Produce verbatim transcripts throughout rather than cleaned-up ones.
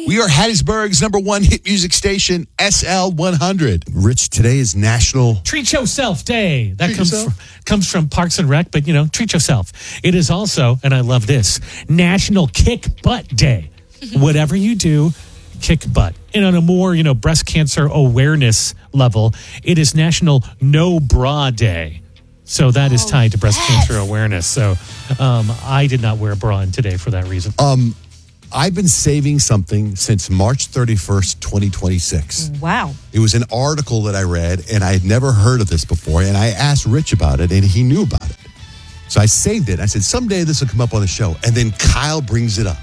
We are Hattiesburg's number one hit music station, S L one hundred. Rich, today is National Treat Yourself Day. That Treat comes yourself? from, comes from Parks and Rec, but, you know, treat yourself. It is also, and I love this, National Kick Butt Day. Whatever you do, kick butt. And on a more, you know, breast cancer awareness level, it is National No Bra Day. So that is tied to breast cancer awareness. So um, I did not wear a bra in today for that reason. Um, I've been saving something since March thirty-first, twenty twenty-six. Wow. It was an article that I read, and I had never heard of this before, and I asked Rich about it, and he knew about it. So I saved it. I said, someday this will come up on the show. And then Kyle brings it up.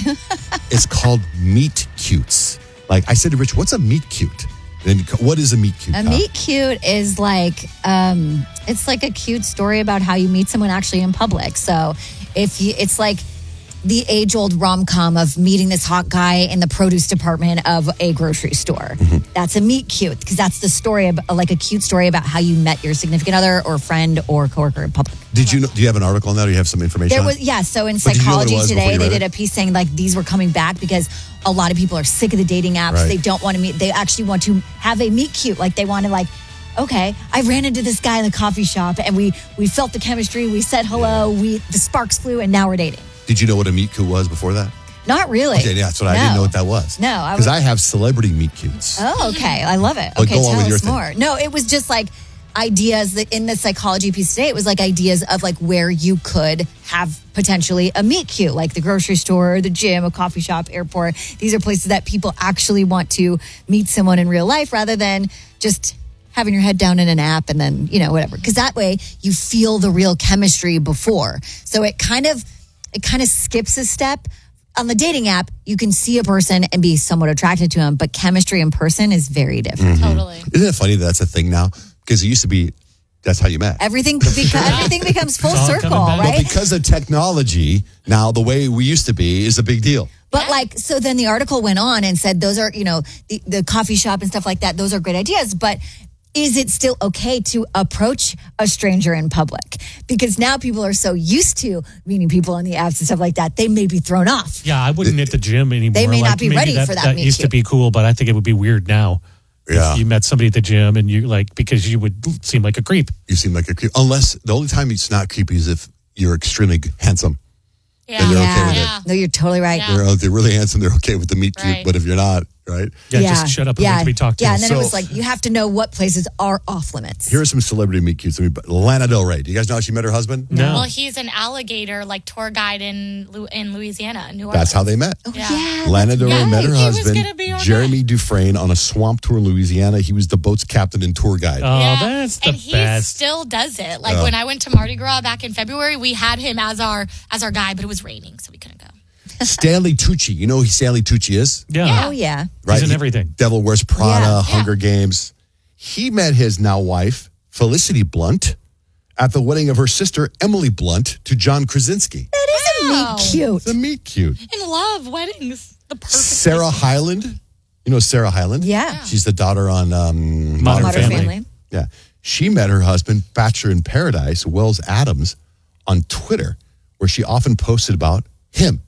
It's called Meet Cutes. Like, I said to Rich, what's a meet cute? And what is a meet cute? A Kyle? meet cute is like, um, it's like a cute story about how you meet someone actually in public. So if you, it's like the age-old rom-com of meeting this hot guy in the produce department of a grocery store. Mm-hmm. That's a meet cute because that's the story, of, like a cute story about how you met your significant other or friend or coworker in public. Did you know, do you have an article on that, or you have some information There on was it? yeah. So in But did you know what it Psychology was before Today, you they read did it? a piece saying like these were coming back because a lot of people are sick of the dating apps. Right. They don't want to meet. They actually want to have a meet cute. Like they want to like, okay, I ran into this guy in the coffee shop and we we felt the chemistry. We said hello. We the sparks flew and now we're dating. Did you know what a meet cute was before that? Not really. Okay, yeah, that's what I No. didn't know what that was. No, I because was- I have celebrity meet cutes. Oh, okay. I love it. But Okay, go on tell with your us thing. more. No, it was just like ideas that in the psychology piece today, it was like ideas of like where you could have potentially a meet cute, like the grocery store, the gym, a coffee shop, airport. These are places that people actually want to meet someone in real life rather than just having your head down in an app and then, you know, whatever. Because that way you feel the real chemistry before. So it kind of, it kind of skips a step. On the dating app, you can see a person and be somewhat attracted to him, but chemistry in person is very different. Mm-hmm. Totally. Isn't it funny that that's a thing now? Because it used to be, that's how you met. Everything beca- everything becomes full It's all circle, coming back. But right? because of technology, now the way we used to be is a big deal. But like, so then the article went on and said those are, you know, the, the coffee shop and stuff like that. Those are great ideas, but is it still okay to approach a stranger in public? Because now people are so used to meeting people on the apps and stuff like that, they may be thrown off. Yeah, I wouldn't hit the gym anymore. They may Like, not be maybe ready that, for that That meet used to cute. be cool, but I think it would be weird now. Yeah. If you met somebody at the gym and you like, because you would seem like a creep. You seem like a creep. Unless the only time it's not creepy is if you're extremely g- handsome. Yeah. Then you're okay with it. Yeah. No, you're totally right. Yeah. They're, oh, they're really handsome. They're okay with the meet cute. Right. But if you're not, right? Yeah, just shut up and yeah. wait to be talked to. Yeah, and then So- it was like, you have to know what places are off limits. Here are some celebrity meet cutes. I mean, Lana Del Rey. Do you guys know how she met her husband? No. Well, he's an alligator like tour guide in Lu- in Louisiana, in New Orleans. That's how they met. Oh, Yeah. yeah. Lana Del Rey Yeah, met her he was husband, gonna be on Jeremy Dufresne, on a swamp tour in Louisiana. He was the boat's captain and tour guide. Oh, Yeah. that's the and he best. still does it. Like Yeah. when I went to Mardi Gras back in February, we had him as our as our guide, but it was raining, so we couldn't go. Stanley Tucci. You know who Stanley Tucci is? yeah. Yeah. Oh, yeah. Right? in He- everything. Devil Wears Prada, Yeah. Hunger Games. He met his now wife, Felicity Blunt, at the wedding of her sister, Emily Blunt, to John Krasinski. That is a Wow. meet cute. It's a meet cute. In love, weddings, the perfect. Sarah place to- Hyland. You know Sarah Hyland? Yeah. She's the daughter on um, Modern Modern Family. Family. Yeah. She met her husband, Bachelor in Paradise, Wells Adams, on Twitter, where she often posted about him.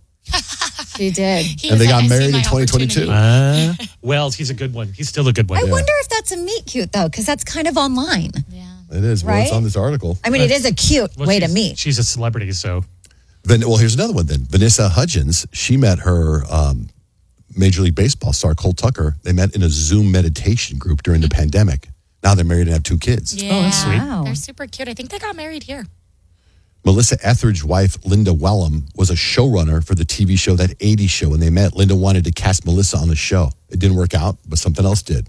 She did. He And was they got like, I see married my in twenty twenty-two. opportunity. Uh, Wells, he's a good one. He's still a good one. I wonder if that's a meet cute, though, because that's kind of online. Yeah. It is. Well, it's Right? on this article. I mean, it is a cute Well, way to she's- meet. She's a celebrity, so. Then, well, here's another one then. Vanessa Hudgens, she met her um, Major League Baseball star, Cole Tucker. They met in a Zoom meditation group during the pandemic. Now they're married and have two kids. Yeah. Oh, that's sweet. Wow. They're super cute. I think they got married here. Melissa Etheridge's wife, Linda Wellham, was a showrunner for the T V show, That eighties Show. When they met, Linda wanted to cast Melissa on the show. It didn't work out, but something else did.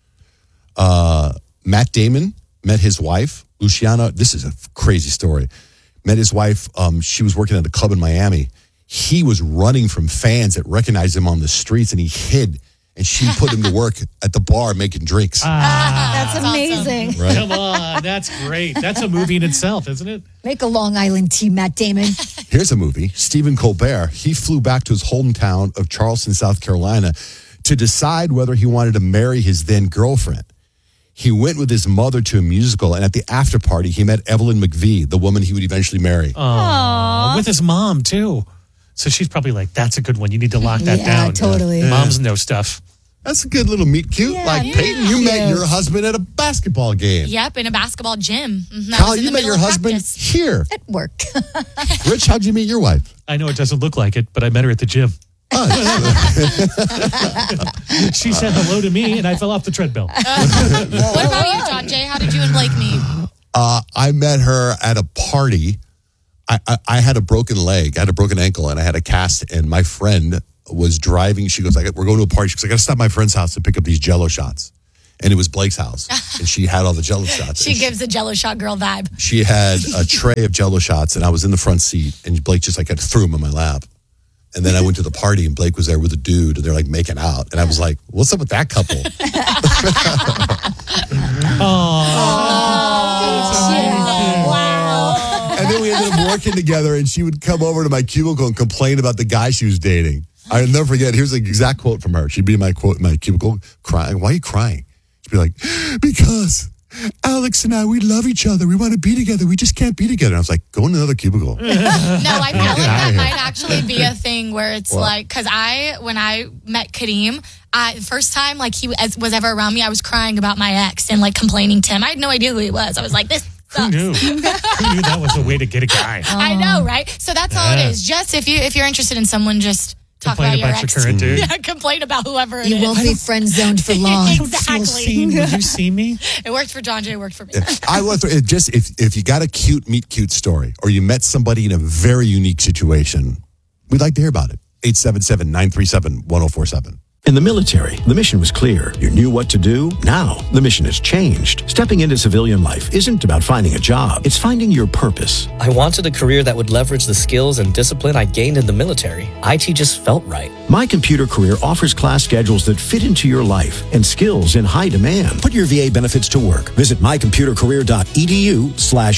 Uh, Matt Damon met his wife, Luciana. This is a crazy story. Met his wife. Um, she was working at a club in Miami. He was running from fans that recognized him on the streets, and he hid. And she put him to work at the bar making drinks. That's awesome. amazing. Right? Come on, that's great. That's a movie in itself, isn't it? Make a Long Island tea, Matt Damon. Here's a movie. Stephen Colbert, he flew back to his hometown of Charleston, South Carolina to decide whether he wanted to marry his then girlfriend. He went with his mother to a musical, and at the after party, he met Evelyn McVie, the woman he would eventually marry. Oh, with his mom, too. So she's probably like, that's a good one. You need to lock that Yeah, down. totally. Uh, Moms know stuff. That's a good little meet cute. Yeah, like yeah. Peyton, you met Cute. your husband at a basketball game. Yep, in a basketball gym. Mhm, I Kyle, was in you the met middle your of husband practice. here. At work. Rich, how'd you meet your wife? I know it doesn't look like it, but I met her at the gym. She said hello to me, and I fell off the treadmill. What about you, John Jay? How did you and Blake meet? Uh, I met her at a party. I, I, I had a broken leg. I had a broken ankle, and I had a cast, and my friend was driving. She goes, I got, we're going to a party. She goes, I got to stop at my friend's house to pick up these Jell-O shots. And it was Blake's house, and she had all the Jell-O shots. She And gives a Jello shot girl vibe. She had a tray of Jell-O shots, and I was in the front seat, and Blake just like I threw them in my lap. And then I went to the party, and Blake was there with a dude, and they're like making out. And I was like, what's up with that couple? Wow. And then we ended up working together, and she would come over to my cubicle and complain about the guy she was dating. I'll never forget. Here's the exact quote from her. She'd be in my quote in my cubicle crying. Why are you crying? She'd be like, because Alex and I, we love each other. We want to be together. We just can't be together. And I was like, go in another cubicle. No, I feel like that here. might actually be a thing where it's What? like, because I, when I met Kadeem, I, the first time like he was, was ever around me, I was crying about my ex and like complaining to him. I had no idea who he was. I was like, this Who sucks. knew? Who knew that was a way to get a guy? I know, right? So that's all Yeah. it is. Just if you if you're interested in someone, just talk Complain about your about ex. your current dude. Yeah, complain about whoever it You is. won't be friend zoned for long. Exactly. Feel seen. Will you see me? It worked for John Jay. It worked for me. I went through it just if if you got a cute meet cute story or you met somebody in a very unique situation, we'd like to hear about it. eight seven seven, nine three seven, one oh four seven. In the military, the mission was clear. You knew what to do. Now, the mission has changed. Stepping into civilian life isn't about finding a job. It's finding your purpose. I wanted a career that would leverage the skills and discipline I gained in the military. I T just felt right. My Computer Career offers class schedules that fit into your life and skills in high demand. Put your V A benefits to work. Visit mycomputercareer.edu slash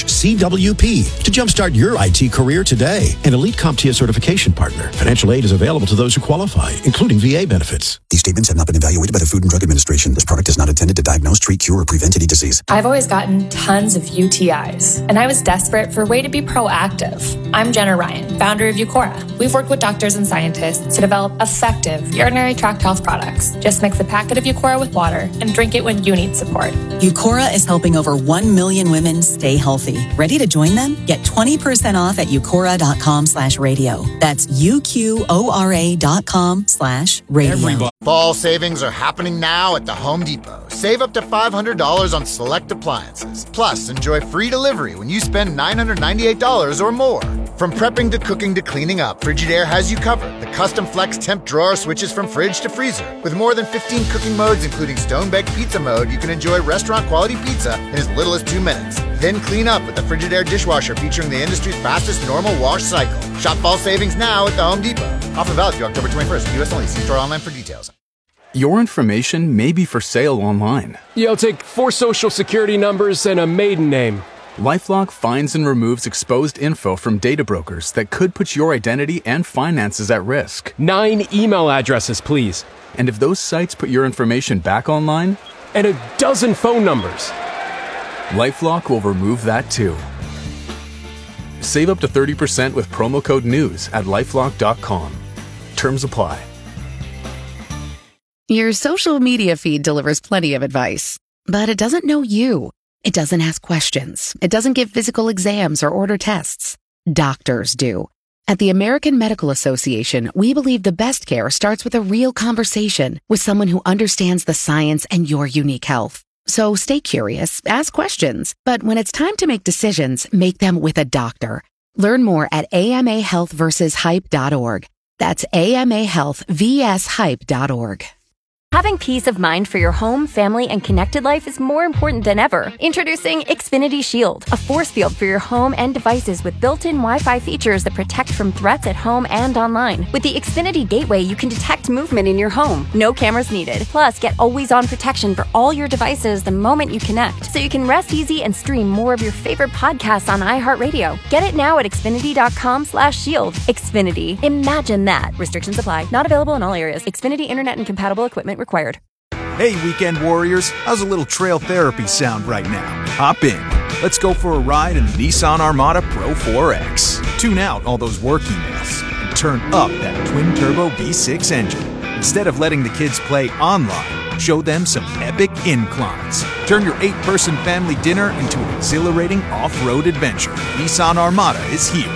CWP to jumpstart your I T career today. An Elite CompTIA certification partner. Financial aid is available to those who qualify, including V A benefits. These statements have not been evaluated by the Food and Drug Administration. This product is not intended to diagnose, treat, cure, or prevent any disease. I've always gotten tons of U T Is, and I was desperate for a way to be proactive. I'm Jenna Ryan, founder of Eucora. We've worked with doctors and scientists to develop effective urinary tract health products. Just mix a packet of Eucora with water and drink it when you need support. Eucora is helping over one million women stay healthy. Ready to join them? Get twenty percent off at eucora.com slash radio. That's U-Q-O-R-A dot com slash radio. Fall savings are happening now at the Home Depot. Save up to five hundred dollars on select appliances. Plus, enjoy free delivery when you spend nine hundred ninety-eight dollars or more. From prepping to cooking to cleaning up, Frigidaire has you covered. The custom flex temp drawer switches from fridge to freezer. With more than fifteen cooking modes, including stone-baked pizza mode, you can enjoy restaurant-quality pizza in as little as two minutes. Then clean up with the Frigidaire dishwasher featuring the industry's fastest normal wash cycle. Shop fall savings now at the Home Depot. Offer valid through October twenty-first. U S only. See store online for details. Your information may be for sale online. You'll take four social security numbers and a maiden name. LifeLock finds and removes exposed info from data brokers that could put your identity and finances at risk. Nine email addresses, please. And if those sites put your information back online? And a dozen phone numbers. LifeLock will remove that too. Save up to thirty percent with promo code NEWS at lifelock dot com. Terms apply. Your social media feed delivers plenty of advice, but it doesn't know you. It doesn't ask questions. It doesn't give physical exams or order tests. Doctors do. At the American Medical Association, we believe the best care starts with a real conversation with someone who understands the science and your unique health. So stay curious, ask questions, but when it's time to make decisions, make them with a doctor. Learn more at A M A health versus hype dot org. That's A M A health versus hype dot org. Having peace of mind for your home, family, and connected life is more important than ever. Introducing Xfinity Shield, a force field for your home and devices with built-in Wi-Fi features that protect from threats at home and online. With the Xfinity Gateway, you can detect movement in your home. No cameras needed. Plus, get always-on protection for all your devices the moment you connect, so you can rest easy and stream more of your favorite podcasts on iHeartRadio. Get it now at xfinity.com slash shield. Xfinity. Imagine that. Restrictions apply. Not available in all areas. Xfinity Internet and compatible equipment required. Hey, weekend warriors, how's a little trail therapy sound right now? Hop in. Let's go for a ride in the Nissan Armada Pro four X. Tune out all those work emails and turn up that twin-turbo V six engine. Instead of letting the kids play online, show them some epic inclines. Turn your eight-person family dinner into an exhilarating off-road adventure. Nissan Armada is here.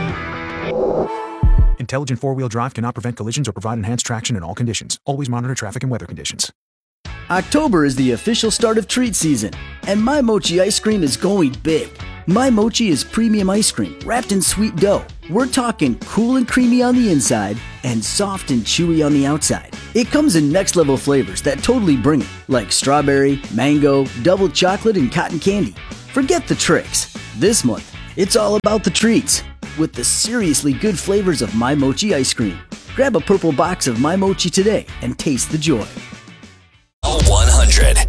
Intelligent four-wheel drive cannot prevent collisions or provide enhanced traction in all conditions. Always monitor traffic and weather conditions. October is the official start of treat season, and My Mochi ice cream is going big. My Mochi is premium ice cream wrapped in sweet dough. We're talking cool and creamy on the inside and soft and chewy on the outside. It comes in next level flavors that totally bring it, like strawberry, mango, double chocolate, and cotton candy. Forget the tricks. This month, it's all about the treats with the seriously good flavors of My Mochi ice cream. Grab a purple box of My Mochi today and taste the joy. one hundred.